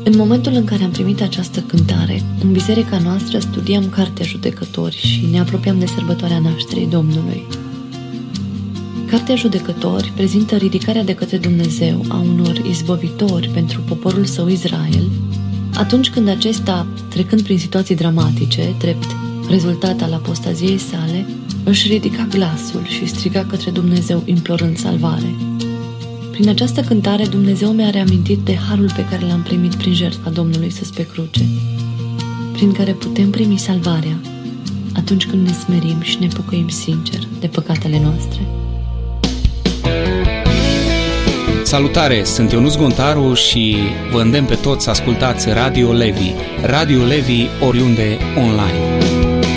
În momentul în care am primit această cântare, în biserica noastră studiam Cartea Judecători și ne apropiam de sărbătoarea nașterii Domnului. Cartea Judecători prezintă ridicarea de către Dumnezeu a unor izbăvitori pentru poporul său Israel, atunci când acesta, trecând prin situații dramatice, drept rezultat al apostaziei sale, își ridica glasul și striga către Dumnezeu implorând salvare. Prin această cântare, Dumnezeu mi-a reamintit de harul pe care l-am primit prin jertfa Domnului Iisus pe cruce, prin care putem primi salvarea atunci când ne smerim și ne pocăim sincer de păcatele noastre. Salutare, sunt Ionuț Gontaru și vă îndemn pe toți să ascultați Radio Levi. Radio Levi oriunde online.